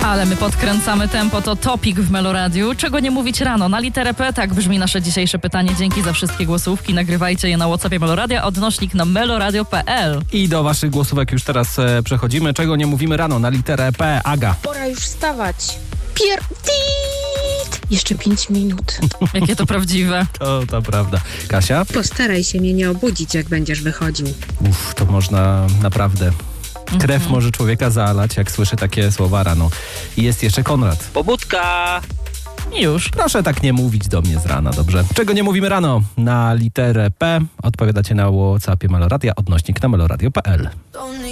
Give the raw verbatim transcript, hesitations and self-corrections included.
Ale my podkręcamy tempo, to topik w Meloradiu. Czego nie mówić rano? Na literę P, tak brzmi nasze dzisiejsze pytanie. Dzięki za wszystkie głosówki. Nagrywajcie je na WhatsAppie Meloradia, odnośnik na meloradio kropka p l. I do waszych głosówek już teraz e, przechodzimy. Czego nie mówimy rano? Na literę P. Aga. Pora już wstawać. Pier... Jeszcze pięć minut. Jakie to prawdziwe. To, to prawda. Kasia? Postaraj się mnie nie obudzić, jak będziesz wychodził. Uff, to można naprawdę... Krew może człowieka zalać, jak słyszy takie słowa rano. I jest jeszcze Konrad. Pobudka! I już. Proszę tak nie mówić do mnie z rana, dobrze? Czego nie mówimy rano? Na literę P odpowiadacie na WhatsAppie Meloradia, odnośnik na meloradio kropka p l.